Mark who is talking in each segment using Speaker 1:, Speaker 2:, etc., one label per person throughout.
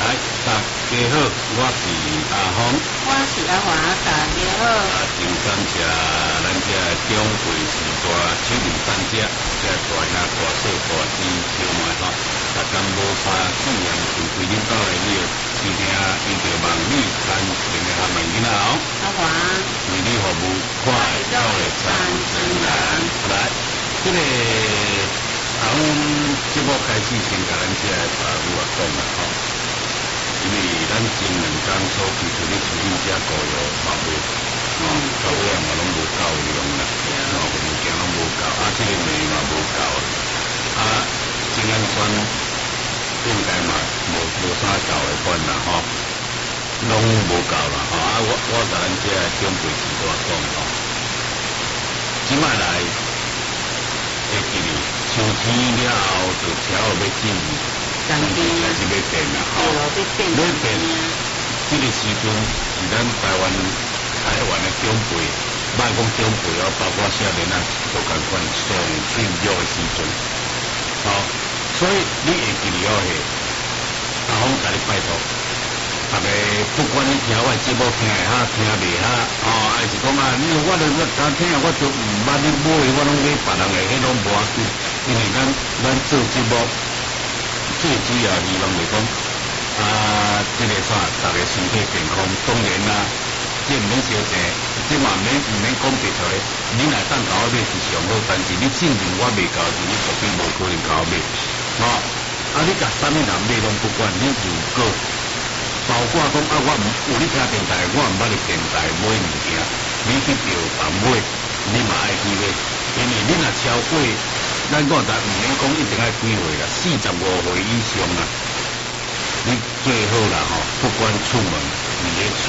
Speaker 1: 来，大家好，我是阿峰，
Speaker 2: 我是阿华，大家好。
Speaker 1: 真感谢咱这长辈时代手艺产者，这大兄大嫂大姊小妹吼，逐工无差四样就规恁兜内里试听，伊就望你干净的阿妹囡仔哦。
Speaker 2: 阿华，
Speaker 1: 为你服务，快乐的传承人。来，这个从节目开始，先甲咱这茶女啊讲啦吼。因为咱前2天所提出的处理者膏药嘛无，到尾啊嘛拢无够用啦，物件拢无够，这个味嘛无够，精氨酸应该嘛无啥够的款啦吼，拢无够啦吼，我甲咱这长辈时代讲吼，即摆来会记哩，秋天了后就超要进入。
Speaker 2: 当然
Speaker 1: 是要变啦，吼，要变。这个时阵是咱台湾的长辈，莫讲长辈哦，包括少年啊，都共款上脆弱的时阵，吼，所以你会记哩哦，阿峰甲你拜托，大家不管你听我节目听会哈，听袂哈，还是讲啊，我著敢听，我就毋捌你买，我拢买别人的，迄拢无要紧，因为咱做节目。最主要希望就是讲，这个啥，大家身体健康。当然啦，这毋免烧钱，这嘛毋免讲别出来。你若当甲我买是上好，但是你信任我袂到时，你绝对无可能甲我买。你甲啥物人买拢不管。你如果包括讲我有你听电台，我毋捌伫电台买物件，你去药房买，你嘛爱去买，因为你若超过。咱我才毋免讲一定爱几岁啦，45岁以上啦。你最好啦吼，不管出门伫咧厝，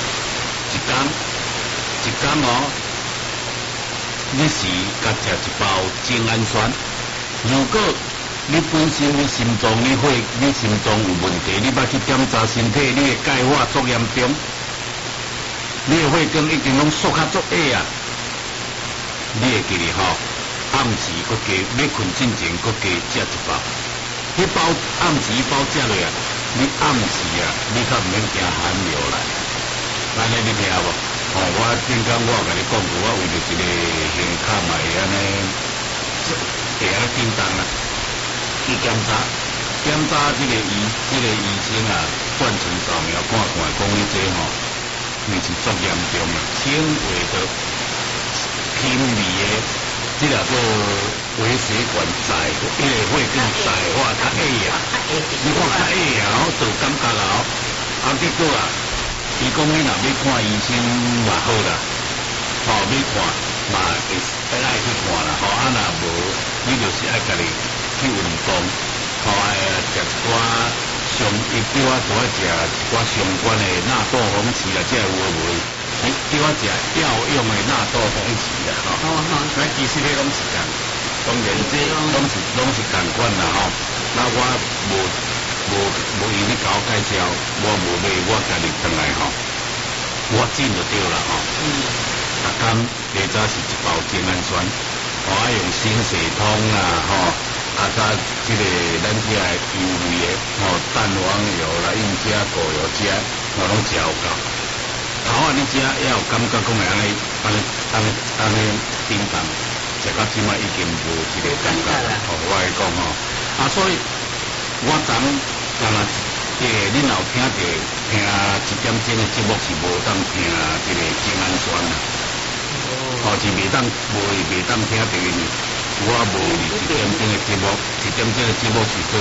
Speaker 1: 一工哦，你是甲食一包精氨酸。如果你本身你心脏你心脏有问题，你捌去检查身体，你的钙化足严重，你的血管已经拢缩较足矮啊，你会记哩吼。暗时佮加要困之前佮加食一包，迄包暗时包食落啊，你暗时啊，你较毋免惊寒流来。安尼你听无？我顶工我甲你讲过，我为着一个胸坎嘛会安尼，会安尼叮当啦。去检查这个医生啊，断层扫描看讲你这吼，你是足严重啦，轻微的轻微的。这个做微血管窄，迄个血管窄化较矮啊，你看较矮啊，就感觉啦结果啊，伊讲你若要看医生嘛好啦，要看嘛会爱去看啦，若无你就是爱家己去运动，爱食一寡伊叫我多食一寡相关的纳豆红旗啊，这有无？叫我食药用的纳豆红旗啦，那其实迄拢是共，当然这拢是共款啦吼。那我无伊咧甲我介绍，我无买，我家己转来吼，我进就对啦吼。逐工下早是一包精氨酸，爱用新血通啦吼，甲这个咱这油类的蛋黄油啦、印加果油这我拢食有够。头你食也有感觉讲会安尼叮当，食到即摆已经无一个感觉啦。我来讲所以我昨干若恁有听一点钟的节目是无当听这个精氨酸啦，是袂当听着因为我无1点钟的节目，1点钟的节目是做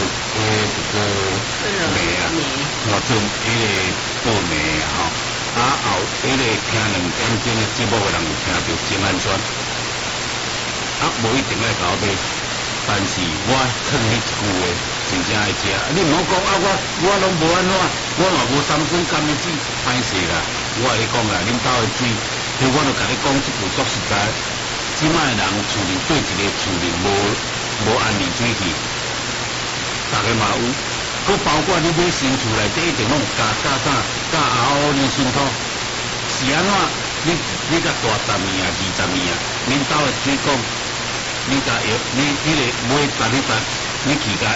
Speaker 1: 梅啊，做迄个报梅啊后迄个听2点钟的节目的人有听到精氨酸，无一定爱甲我买，但是我劝你一句话，真正爱食。你毋好讲我拢无安怎，我嘛无三酸甘的水，歹势啦。我甲你讲啦，恁兜的水，我著甲你讲一句足实在，即摆人厝里对一个厝里无安利水器，大家嘛有。佮包括你买新厝内底一定拢加啥加后年新土，是安怎？你甲大10年啊、20年啊，恁兜的水管，你甲药，你迄个买你去甲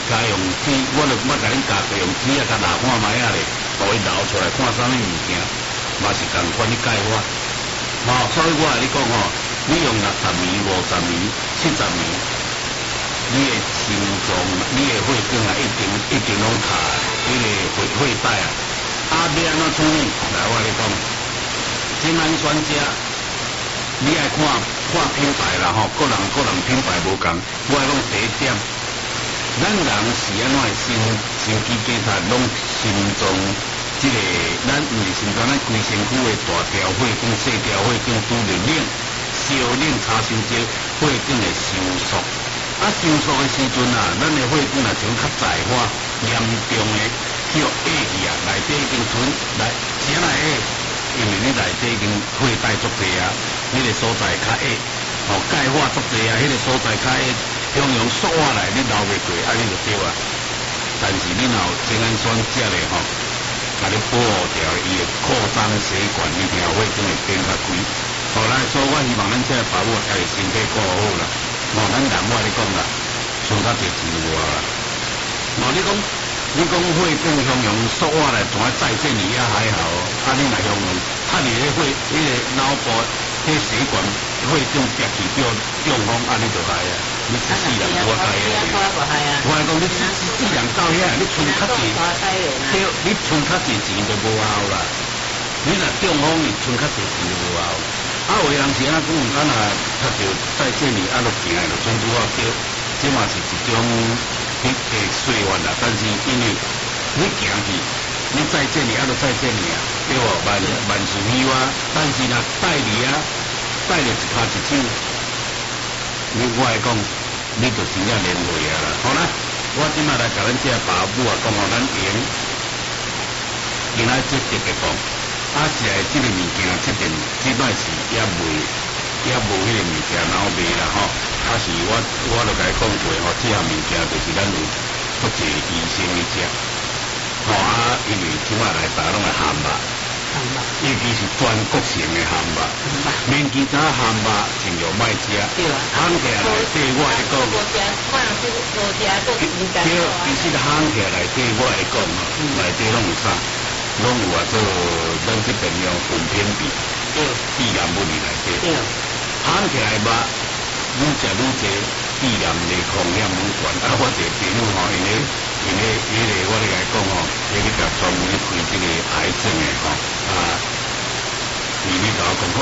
Speaker 1: 加用纸，我就甲恁教过用纸啊，甲拿看卖啊咧，互伊捞出来看啥物物件，嘛是共款你解法。所以我甲你讲你用60年、50年、70年，你的心脏、你的血管啊，一定拢卡，迄个血带啊。要安怎处理？来，我甲你讲，精氨酸钾，你爱看品牌啦个人品牌无共，我爱讲第一点。咱人是安怎心肌检查拢心脏，咱因为心脏咱规身躯的大条血管、细条血管拄着冷，烧冷差伤少，血管会收缩。收缩的时阵咱的血管像较窄化，严重的叫压去内底已经啥来压？因为你内底已经血带足济迄个所在较压，钙化足济迄个所在较压。用缩下来，你流袂过，你就对啊。但是你若有精氨酸钾咧甲你保护掉伊的扩张血管，你条血管会变较开。来，所以我希望咱这爸母家己身体顾好啦。咱人我你讲啦，剩较济钱无啦。你讲血管向用缩下来，从再见你也还好。你若向用你的血，你的脑部迄血管血管夹起叫中风，你就害啊。你自己人多害我讲你自己人到遐，你存较济，你存较济钱就无效啦。你若中风，你存较济钱就无效。有的人是安讲，较着再见你就行的，就准拄好叫，这嘛是一种岁月啦。但是因为你行去，你再见你就再见你对无？万事如意。但是若带着一骹一手，我来讲。你就真正连累啦！好啦，我即摆来甲咱这爸母讲咱用，今仔这特别讲，食的这个物件，这摆是也无迄个物件，然后卖啦是我就甲伊讲过这项物件就是咱有足济医生去食，因为即摆来大拢会咸肉。尤其是全国性的咸肉，免其他咸肉尽量莫食。烘起来内底我会讲，其实烘起来内底我会讲内底拢有啥？拢有做咱这边用粉片比，低盐物里内底。烘起来肉愈食愈济，低盐的风险愈悬。我一个朋友因为我咧甲伊讲伊咧甲专门开这个癌症的伊咧甲我讲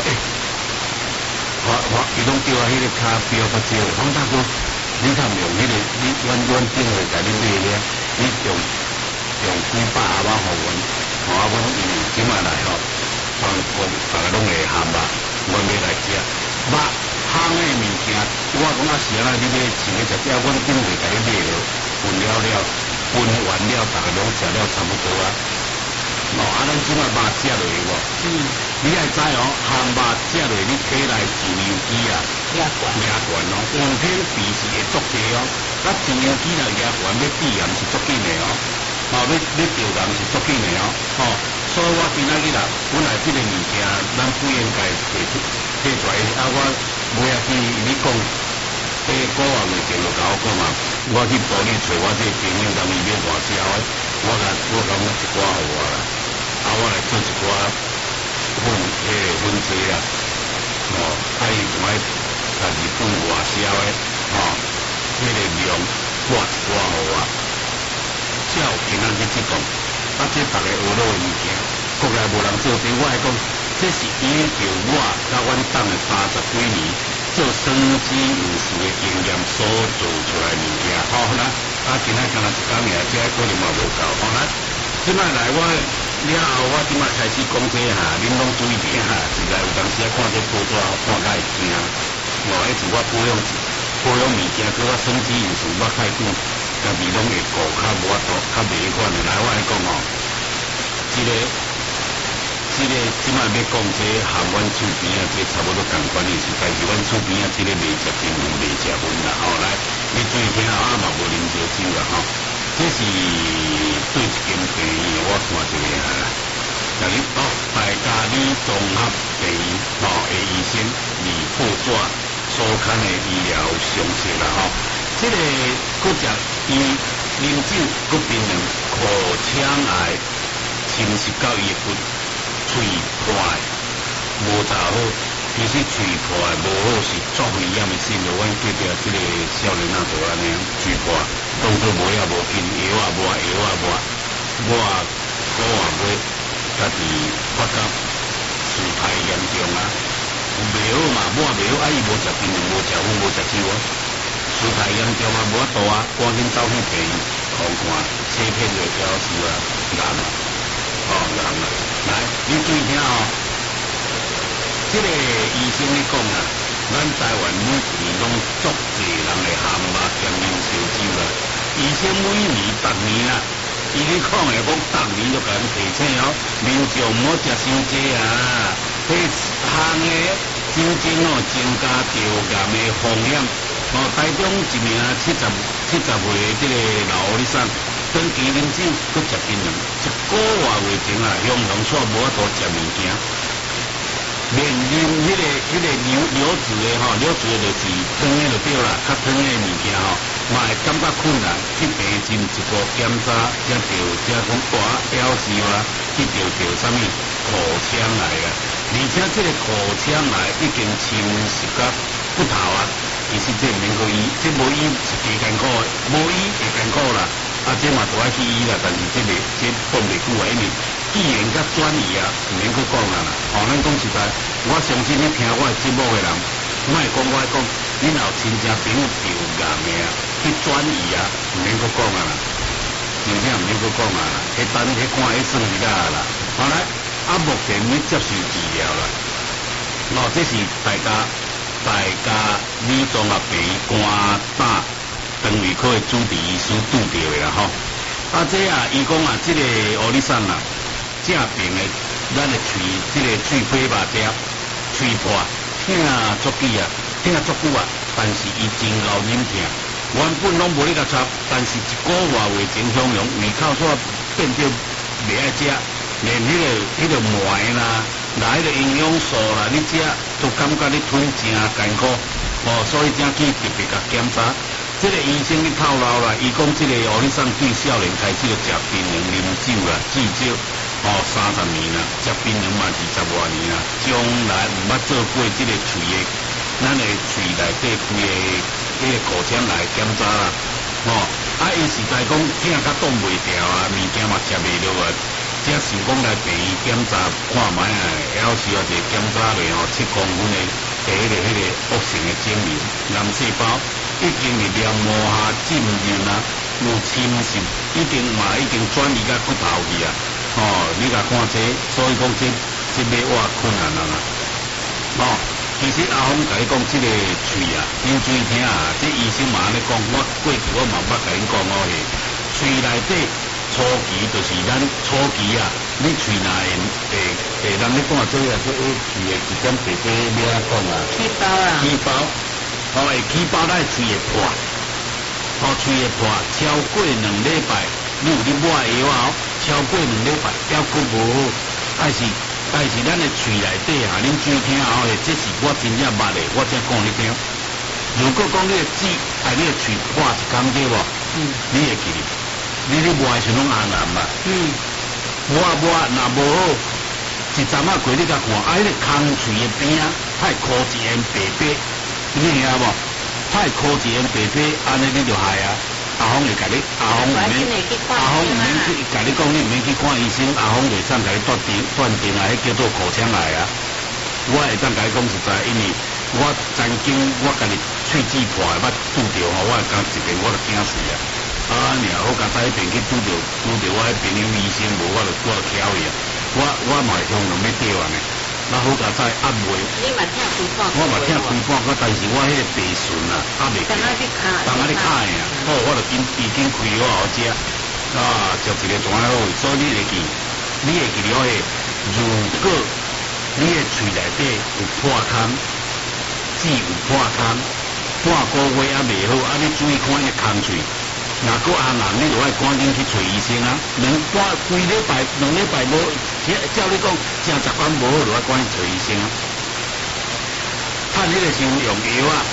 Speaker 1: 伊拢叫迄个卡标较少，黄大哥，你看用迄个，你阮顶下甲你买咧，你用几百阿蚊互阮，阮因为即摆来大家拢会咸肉，阮要来食肉烘的物件，我讲是你要想要食，阮顶下甲你买了，分完了，大家拢食了差不多咱即摆肉食落去你爱知咸肉食落你体内自由基抓悬风险比是会足低自由基若抓悬，要避癌是足紧的要着癌是足紧的所以我今仔日本来这个物件，咱不应该提出来我每下去你讲。古话袂定就甲我讲我去埔里找我这个朋友，人伊要偌少我讲一寡互我啦，我来做一寡分析啦，伊就爱家己分偌少的，迄个量挂一寡互我，才有今仔日这讲，这逐个学到的物件，国内无人做这，我来讲，这是依照我甲阮党的30几年。做生机饮食的经验所做出来物件，啦，今仔敢若一工尔，这可能嘛无够，啦，即摆来我了后，我即摆开始讲这恁拢注意点实在有当时看这报纸看甲会惊，迄是我保养物件，搁我生机饮食我太久，家己拢会顾较无法度，较袂款的。来，我来讲即摆要讲这含阮厝边这差不多同款意思，但是阮厝边这个未食冰粉，未食粉啦。来，你注意听嘛无啉烧酒啦这是对一间病院我看一个啦。大家你综合病院的医生李副座所看的医疗常识啦这个搁食伊啉酒佮槟榔，口腔癌侵蚀到伊的骨，喙破无查好。其实喙破无好是足危险的性，就阮隔壁即个少年仔就安尼喙破，当作无也无紧，药啊无，药啊无，我古话买，家己发觉事态严重啊，袂好嘛，我袂好，伊无食槟榔，无食烟，无食酒啊，事态严重啊，无法度啊，赶紧走去病院看看，切片就表示啊，癌啊，癌啊，来，你注意听哦。这个医生咧讲啊，咱台湾每年拢足侪人会含肉兼啉烧酒啦。医生每年逐年啊，伊咧讲诶，讲逐年都甲咱提醒哦，民众毋好食伤济啊，迄项诶酒精哦增加着癌诶风险。台中一名70岁诶即个老欧里桑，长期啉酒佮食槟榔，一个月月前啊，向同煞无法度食物件。连啉迄个流质的吼，流质的就是汤的就对啦，较汤的物件吼，嘛会感觉困难。去病诊一步检查，才讲表示啦，去着啥物口腔癌啊，而且这个口腔癌已经侵蚀到骨头啊。其实这毋免去医，这无医是加艰苦的，无医会艰苦啦。这嘛都爱去医啦，但是这放袂久啊，因为既然甲转移啊，毋免去讲啦。咱讲实在，我相信你听我节目的人，莫讲我讲，你若有亲戚朋友着癌的啊，去转移啊，毋免去讲啦。真正毋免去讲啦，迄等迄看迄算伊啦啦。好来，目前你接受治疗啦。这是大家李宗啊病肝胆肠胃科的主治医师拄着的啦吼。这啊，伊讲啊，这个欧里桑啊，正病的，咱的这个喙皮肉条、喙破，疼足久啊，疼足久啊，但是伊真够忍疼。原本拢无咧甲插，但是一个月月前向阳，胃口煞变着袂爱食，连迄个糜啦。迄个营养素啦，你食都感觉你吞真艰苦，所以正去特别甲检查。这个医生咧透露啦，伊讲这个欧里桑对少年开始就食槟榔、啉酒啦，至少30年啦，食槟榔嘛20多年啦，将来毋捌做过这个喙的，咱的喙内底开的迄个口腔来检查啦，伊实在讲疼甲挡袂掉啊，物件嘛食袂落啊。才想讲来病院检查看卖啊，还要需要一个检查咧7公分的迄个恶性的肿瘤癌细胞，已经是黏膜下浸润啊，有侵蚀，已经转移到骨头去啊。你甲看这，所以讲这要挖困难啦。其实阿峰甲你讲这个喙啊，恁注意听啊，这医生嘛安尼讲，我过去我嘛捌甲恁讲喙内底。初期就是咱初期啊，你喙内人咧讲做啊，做喙的一点白白，要安讲啊？
Speaker 2: 气包啊。气包，
Speaker 1: 会气包，咱喙会破，喙会破，超过2礼拜，你有咧抹药啊？超过2礼拜，还佫无好，但是咱的喙内底啊，恁注意听啊，这是我真正捌的，我才讲你听。如果讲你的嘴，你的喙破一工对无？你会记哩？你咧抹的时拢红红嘛？抹若无好，一阵仔过你甲看，迄个空喙的边啊，太箍一烟白白，你听无？太箍一烟白白，安尼你就害啊！阿峰会甲你，阿峰毋免去甲你讲，你毋免去看医生，阿峰袂使甲你断定啊，迄叫做口腔癌啊。我会当甲你讲实在，因为我曾经我家己喙齿破的，捌拄着我讲一遍我就惊死啊！好甲在迄边去拄着我迄边的医生，无我就翘伊啊！我嘛会向两要吊安尼，那好甲在压袂。
Speaker 2: 你嘛听规半？
Speaker 1: 我嘛听规半个，但是我迄个鼻顺啊，压袂住。当下你卡的啊，我就已经开我好食食一个怎啊好，所以你会记了迄，如果你的喙内底有破空，籽有破空，半个月还袂好，你注意看迄个空喙。若佫红红，你就爱赶紧去找医生啊！2礼拜无，照你讲正习惯无好，就爱赶紧找医生啊。趁迄个时候用药啊，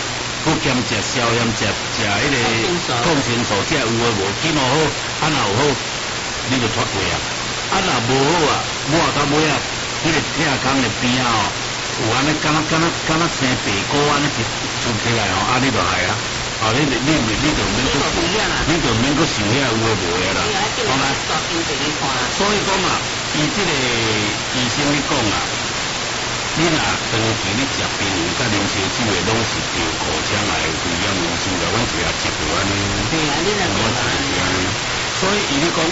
Speaker 1: 不兼食消炎，食迄个抗生素，这有诶无？几若好，啊若有好，你就脱过啊。啊若无好啊，摸到尾啊，迄个疼空诶边啊，有安尼敢若生白骨安尼出起来哦，啊你就害啊。哦，你就免去受，你就免去受遐有诶无诶啦。好啦，所以讲啊，伊即个医生咧讲啊，你若长期咧食槟榔甲啉烧酒诶，拢是着口腔癌肺炎无菌的，阮食啊食着安尼。
Speaker 2: 对啊，你若
Speaker 1: 我食安尼。所以伊咧讲，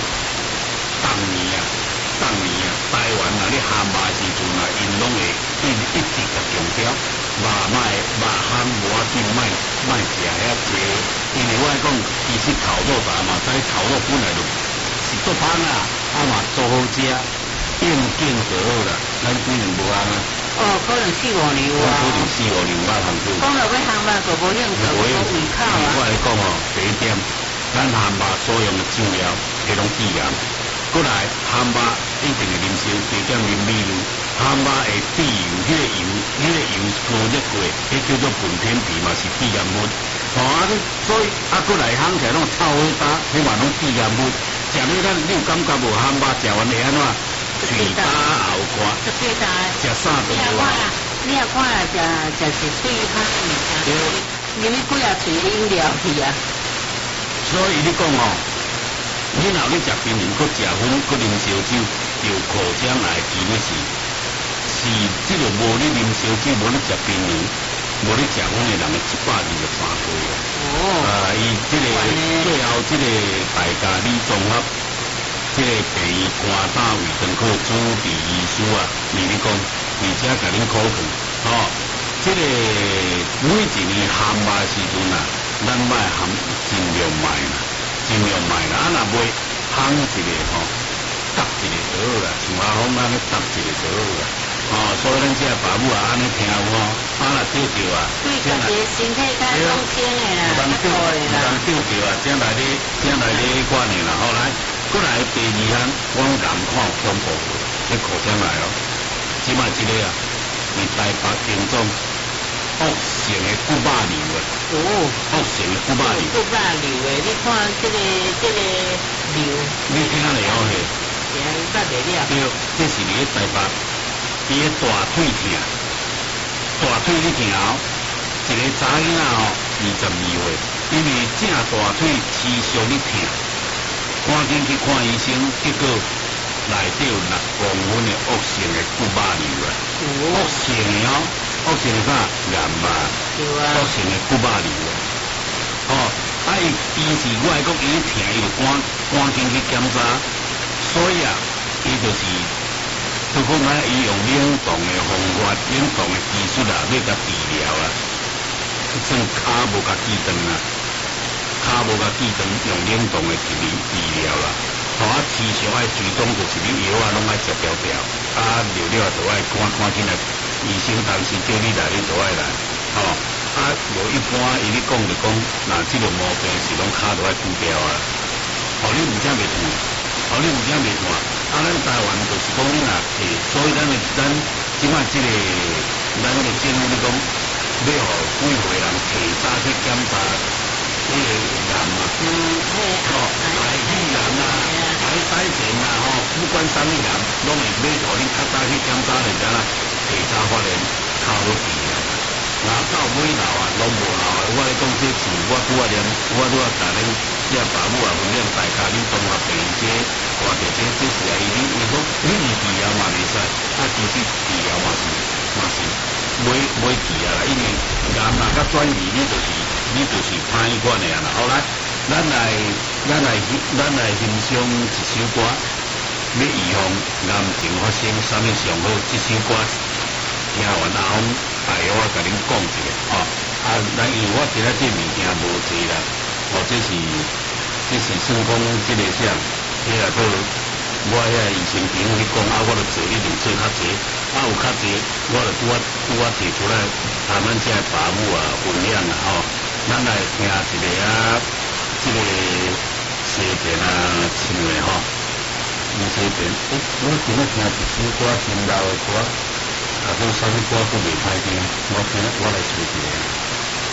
Speaker 1: 当年啊，台湾啊，咧喊肉时阵啊，因拢会一直甲强调。肉项无要紧，莫食遐济，因为我讲，其实烤肉咱嘛知，烤肉本来就是做香啊，啊嘛做好食，应景就好啦。咱几年无红啊？
Speaker 2: 哦，可能4-5年啊。
Speaker 1: 可能4-5年捌项做。
Speaker 2: 讲到要项肉，就无用做，无胃口啊。
Speaker 1: 我来讲哦，第一点，咱项肉所用的酱料，迄种致癌。过来项肉一定会啉烧，加减啉米油。项肉会致油，迄个油高热过，迄叫做本田皮嘛，是致癌物。哦啊，所以啊，过来烘起来拢臭火焦，迄嘛拢致癌物。食了咱你有感觉无？项肉食完会安怎？嘴巴喉乾，食啥都无啊。
Speaker 2: 你也看啊，食是水香物件，因为几啊嘴饮料去啊。
Speaker 1: 所以你讲哦，你若咧食槟榔，搁食薰，搁啉烧酒，着口腔癌其实是即个无咧啉烧酒，无咧食槟榔，无咧食薰的人的123倍啊。
Speaker 2: 哦。
Speaker 1: 伊即个最后即个大家李综合，即个病院肝胆胃肠科主治医师啊，伊咧讲，而且甲恁考虑，哦，即个每一年项肉的时阵啊，咱莫尽量卖啦，啊若袂烘一个吼，搭一个就好啦，像阿峰安尼搭一个就好啦。哦，所以咱这爸母啊，安尼听有吼，啊若对着啊，
Speaker 2: 对家己身体较放心的啦，较好的啦。
Speaker 1: 对着啊，正来咧管的啦，好来，过来第二项，我人看有恐怖，你口腔来哦，即卖一个啊，是台北警总恶性的骨肉瘤啊。
Speaker 2: 哦，
Speaker 1: 恶性的骨肉瘤。
Speaker 2: 骨肉瘤的，你看这个瘤，
Speaker 1: 你听了后嘿？
Speaker 2: 捌袂了。
Speaker 1: 对，这是伫台北。伊个大腿疼，大腿咧疼哦，一个查囡仔哦，22岁，因为正大腿持续咧疼，赶紧去看医生，结果内底有6公分的恶性的骨肉瘤啊，恶性的哦，恶性的啥癌嘛，恶性的骨肉瘤啊，哦，啊伊是我来讲伊疼，伊就赶紧去检查，所以啊，伊就是。就讲啊，伊用冷冻的方法、冷冻的技术啊，要甲治疗啊，算骹无甲锯断啊，骹无甲锯断，用冷冻的治疗啦。哦啊，持续爱追踪，就是你药啊，拢爱食条条，啊，了就爱赶紧来，医生当时叫你来，你就爱来。哦，啊，无一般伊咧讲就讲，那即个毛病是拢骹都爱锯掉啊。哦，你唔正袂痛，哦，你唔正袂痛。啊，咱台湾就是讲你若摕，所以咱即摆即个咱个政府咧讲，要互几岁人提早去检查迄个癌啊，癌细癌啊，癌细胞啊，吼，不管啥物癌，拢会要互你较早去检查，人家啦提早发现较好治啊。然后到尾老啊，拢无老啊。我咧讲这是我拄仔连，我拄仔甲恁这爸母啊分享大家恁综合病这。或者这是啊，伊讲你唔治疗嘛袂使，啊其实治疗嘛是袂治啊啦，因为癌若较转移，你就是歹管的啊啦。后来咱来欣赏一首歌，要预防癌症发生，啥物上好？这首歌听完阿峰大约我甲恁讲一下哦。啊，咱因为我今仔这物件无济啦，哦，这是算讲这个啥？迄个个，我遐医生朋友去讲啊，我著做一定做较济，啊有较济，我著拄我提出来，啊咱遮个爸母啊分享啊吼，咱来听一个啊，即个西边啊唱的吼，西边，我今仔听一首歌，真老的歌，啊，种啥物歌都袂歹听，我来唱一个。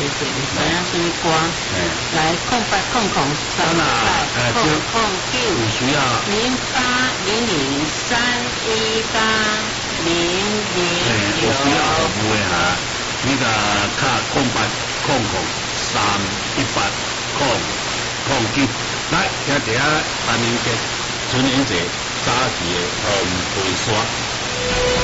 Speaker 2: 对，你知影什么歌？来0800-398-009
Speaker 1: 有需要
Speaker 2: 0800-318-009。
Speaker 1: 有需要服务的哈，你甲卡0800-318-009，来听一下陈年节春节早期的红梅沙。